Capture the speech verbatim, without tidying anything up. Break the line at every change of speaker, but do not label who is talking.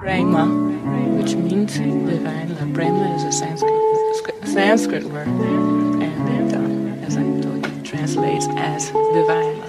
Prema, which means divine love. Prema is a Sanskrit, Sanskrit word, and it, um, as I told you, translates as divine